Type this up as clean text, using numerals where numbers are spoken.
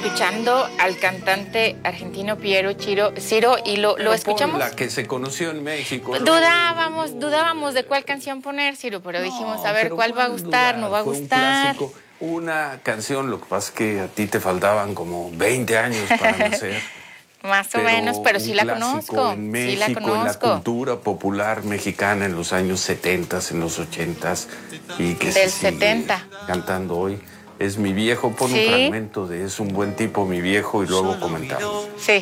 escuchando al cantante argentino Piero Ciro y lo escuchamos. La que se conoció en México. Dudábamos de cuál canción poner, Ciro, pero dijimos, a ver, ¿cuál va a gustar? ¿No va a gustar? Una canción, lo que pasa es que a ti te faltaban como 20 años para nacer. Más o menos, pero sí la conozco. En México, sí la conozco. en la cultura popular mexicana en los años 70, en los 80 y que del se sigue 70 cantando hoy. Es mi viejo, pon un fragmento de Es un buen tipo, mi viejo, y luego comentamos. Sí.